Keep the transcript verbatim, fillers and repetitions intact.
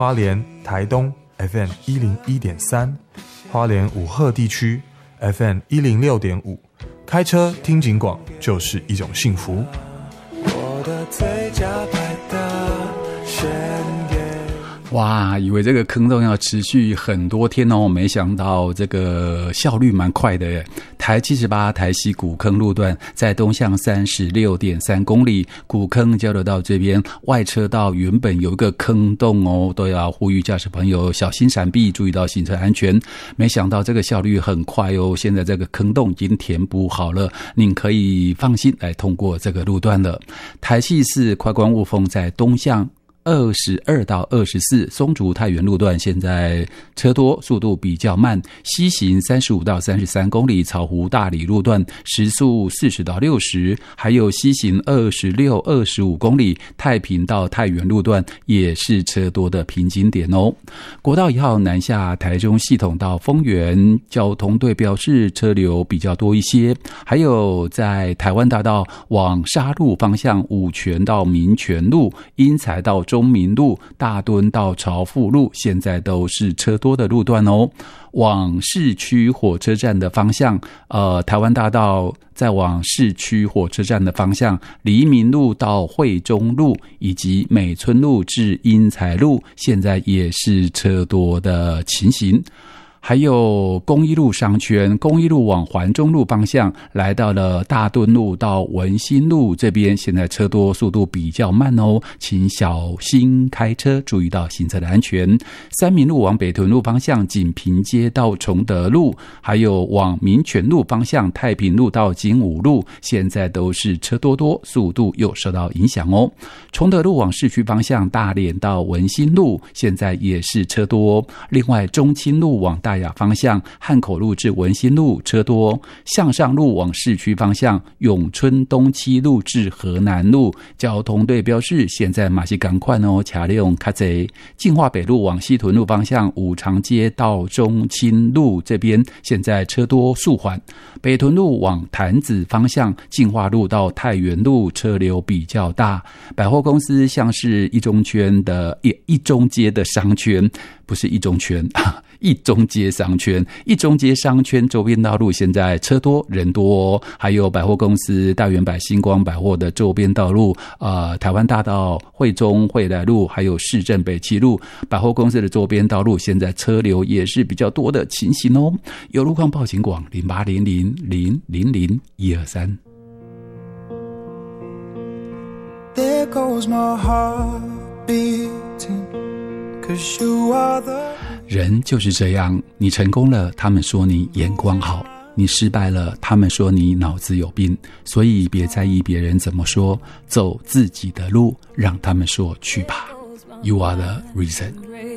花莲、台东 F M 一零一点三，花莲武鹤地区 F M 一零六点五。开车听警广就是一种幸福。我的最佳拍的宣言。 哇，以为这个坑洞要持续很多天哦，没想到这个效率蛮快的耶。台七十八台西古坑路段在东向 三十六点三公里，古坑交流道这边外车道原本有一个坑洞哦，都要呼吁驾驶朋友小心闪避，注意到行车安全。没想到这个效率很快哦，现在这个坑洞已经填补好了，您可以放心来通过这个路段了。台七四快关雾峰在东向二十二到二十四松竹太原路段现在车多，速度比较慢，西行三十五到三十三公里，草湖大里路段时速四十到六十，还有西行二十六、二十五公里，太平到太原路段也是车多的瓶颈点哦。国道一号南下台中系统到丰原，交通队表示车流比较多一些，还有在台湾大道往沙鹿方向五权到民权路，因材到中民路、大墩到朝富路现在都是车多的路段哦。往市区火车站的方向，呃，台湾大道再往市区火车站的方向，黎明路到惠中路以及美村路至英才路现在也是车多的情形。还有公益路商圈，公益路往环中路方向来到了大墩路到文心路这边，现在车多，速度比较慢哦，请小心开车，注意到行车的安全。三民路往北屯路方向，锦屏街到崇德路，还有往民权路方向，太平路到金武路，现在都是车多多，速度又受到影响哦。崇德路往市区方向，大连到文心路现在也是车多。另外中清路往大雅方向，汉口路至文心路车多，向上路往市区方向，永春东七路至河南路，交通队标示现在马西赶快哦，车辆较多。进化北路往西屯路方向，五常街到中清路这边现在车多速缓。北屯路往潭子方向，进化路到太原路车流比较大。百货公司像是一中圈的一一中街的商圈，不是一中圈一中街商圈，一中街商圈周边道路现在车多人多哦。还有百货公司大圆百星光百货的周边道路，呃，台湾大道惠中惠来路，还有市政北七路百货公司的周边道路现在车流也是比较多的情形哦。有路况报警广零八零零零零零一二三。There goes my heart beating, 'cause you are the人就是这样，你成功了，他们说你眼光好；你失败了，他们说你脑子有病。所以别在意别人怎么说，走自己的路，让他们说去吧。You are the reason.